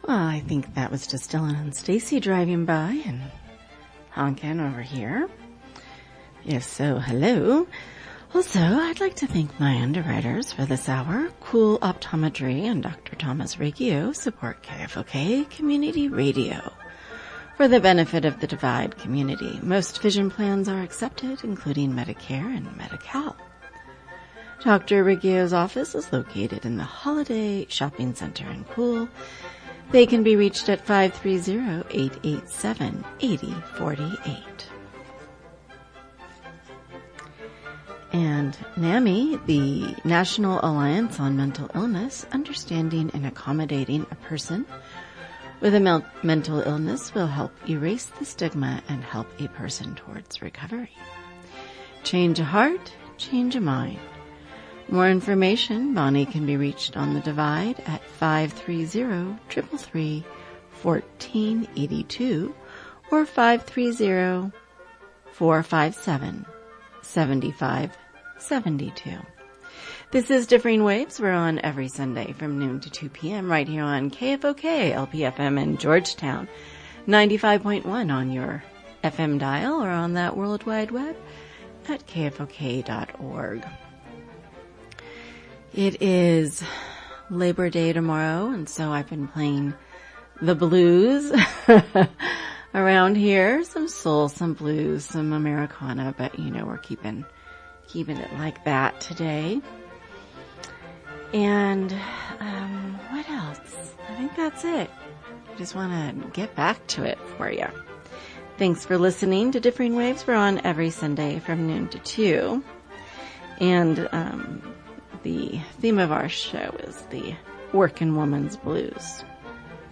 Well, I think that was just Dylan and Stacy driving by and honking over here. Yes, so hello. Also, I'd like to thank my underwriters for this hour. Cool Optometry and Dr. Thomas Reggio support KFOK Community Radio for the benefit of the Divide community. Most vision plans are accepted, including Medicare and Medi-Cal. Dr. Reggio's office is located in the Holiday Shopping Center in Poole. They can be reached at 530-887-8048. And NAMI, the National Alliance on Mental Illness, understanding and accommodating a person with a mental illness will help erase the stigma and help a person towards recovery. Change a heart, change a mind. More information, Bonnie can be reached on the Divide at 530-333-1482 or 530-457-7572. This is Differing Waves. We're on every Sunday from noon to 2 p.m. right here on KFOK, LPFM in Georgetown, 95.1 on your FM dial or on that World Wide Web at kfok.org. It is Labor Day tomorrow, and so I've been playing the blues around here. Some soul, some blues, some Americana, but we're keeping it like that today. And what else? I think that's it. I just want to get back to it for you. Thanks for listening to Differing Waves. We're on every Sunday from noon to 2. And the theme of our show is the working woman's blues.